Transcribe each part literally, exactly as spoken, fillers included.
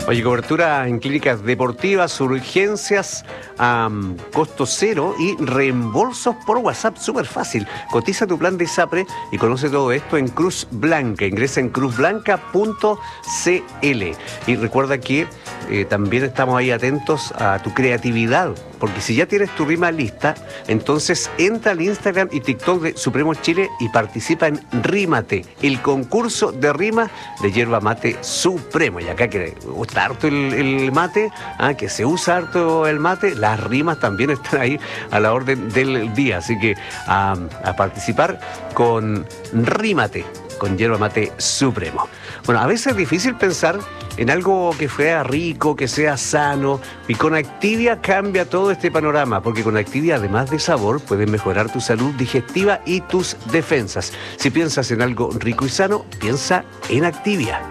Oye, cobertura en clínicas deportivas, urgencias a um, costo cero y reembolsos por WhatsApp, súper fácil. Cotiza tu plan de ISAPRE y conoce todo esto en Cruz Blanca. Ingresa en cruz blanca punto c l. Y recuerda que eh, también estamos ahí atentos a tu creatividad, porque si ya tienes tu rima lista, entonces entra al Instagram y TikTok de Supremo Chile y participa en Rímate, el concurso de rimas de Yerba Mate Supremo. Y acá que gusta harto el, el mate, ¿ah? que se usa harto el mate, las rimas también están ahí a la orden del día. Así que a, a participar con Rímate, con Yerba Mate Supremo. Bueno, a veces es difícil pensar en algo que sea rico, que sea sano, y con Activia cambia todo este panorama, porque con Activia, además de sabor, puedes mejorar tu salud digestiva y tus defensas. Si piensas en algo rico y sano, piensa en Activia.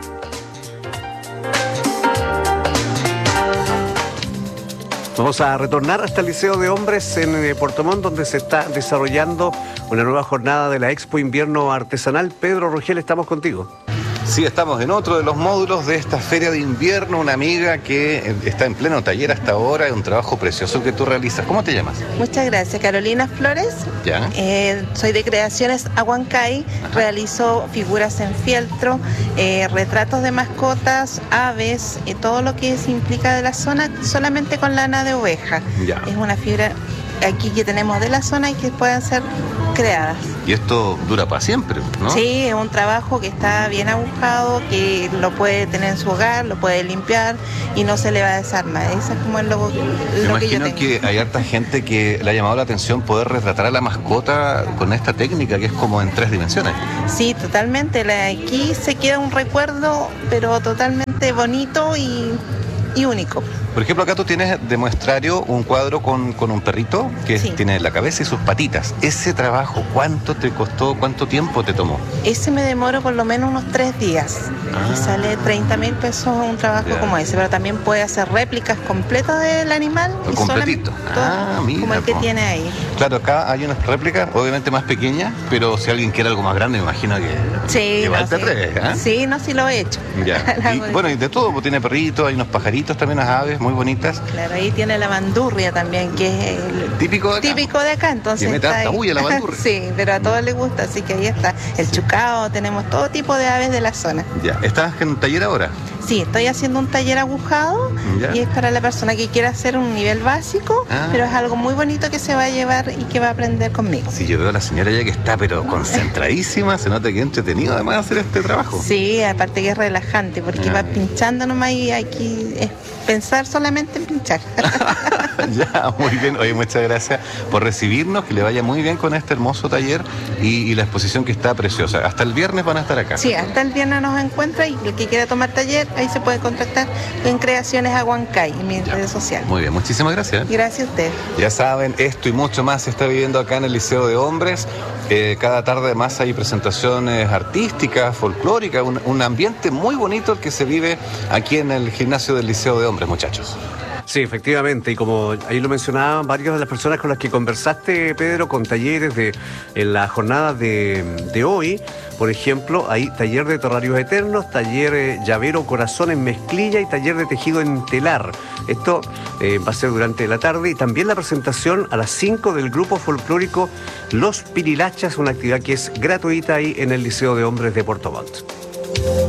Vamos a retornar hasta el Liceo de Hombres en eh, Puerto Montt, donde se está desarrollando una nueva jornada de la Expo Invierno Artesanal. Pedro Rogel, estamos contigo. Sí, estamos en otro de los módulos de esta feria de invierno. Una amiga que está en pleno taller hasta ahora, es un trabajo precioso que tú realizas. ¿Cómo te llamas? Muchas gracias, Carolina Flores. Ya. Eh, soy de Creaciones Aguancay. Ajá. Realizo figuras en fieltro, eh, retratos de mascotas, aves, eh, todo lo que se implica de la zona, solamente con lana de oveja. Ya. Es una fibra aquí que tenemos de la zona y que pueden ser creadas. Y esto dura para siempre, ¿no? Sí, es un trabajo que está bien agujado, que lo puede tener en su hogar, lo puede limpiar y no se le va a desarmar. Eso es como el logo, Me lo que yo imagino tengo. que hay harta gente que le ha llamado la atención poder retratar a la mascota con esta técnica que es como en tres dimensiones. Sí, totalmente. La- Aquí se queda un recuerdo, pero totalmente bonito y, y único. Por ejemplo, acá tú tienes de muestrario un cuadro con, con un perrito que Sí. tiene la cabeza y sus patitas. Ese trabajo, ¿cuánto te costó, cuánto tiempo te tomó? Ese me demoro por lo menos unos tres días. Ah. Y sale treinta mil pesos un trabajo Ya. como ese. Pero también puede hacer réplicas completas del animal. El y completito. solamente- Ah, todo, mira, como el que po. tiene ahí. Claro, acá hay unas réplicas, obviamente más pequeñas, pero si alguien quiere algo más grande, me imagino que Sí, igual no, te sí. atreves, ¿eh? Sí, no, sí lo he hecho. Ya. La Y, voy- bueno, y de todo, pues tiene perritos, hay unos pajaritos también, unas aves muy bonitas. Claro, ahí tiene la bandurria también, que es el Típico de acá. típico de acá, entonces. Que mete está harta ahí. bulla la bandurria. Sí, pero a todos les gusta, así que ahí está. El chucao, tenemos todo tipo de aves de la zona. Ya. ¿Estás en un taller ahora? Sí, estoy haciendo un taller agujado Ya. y es para la persona que quiera hacer un nivel básico, Ah. pero es algo muy bonito que se va a llevar y que va a aprender conmigo. Sí, yo veo a la señora ya que está, pero concentradísima, se nota que es entretenido además hacer este trabajo. Sí, aparte que es relajante porque Ah. va pinchando nomás y aquí es pensar solamente en pinchar. Ya, muy bien. Oye, muchas gracias por recibirnos, que le vaya muy bien con este hermoso taller y, y la exposición que está preciosa. Hasta el viernes van a estar acá. Sí, hasta el viernes nos encuentra y el que quiera tomar taller, ahí se puede contactar en Creaciones Aguancay, en mis Ya. redes sociales. Muy bien, muchísimas gracias. Gracias a ustedes. Ya saben, esto y mucho más se está viviendo acá en el Liceo de Hombres. Eh, cada tarde además hay presentaciones artísticas, folclóricas, un, un ambiente muy bonito el que se vive aquí en el gimnasio del Liceo de Hombres, muchachos. Sí, efectivamente, y como ahí lo mencionaban varias de las personas con las que conversaste, Pedro, con talleres de en la jornada de, de hoy, por ejemplo, hay taller de terrarios eternos, taller eh, llavero corazón en mezclilla y taller de tejido en telar. Esto eh, va a ser durante la tarde y también la presentación a las cinco del grupo folclórico Los Pirilachas, una actividad que es gratuita ahí en el Liceo de Hombres de Puerto Montt.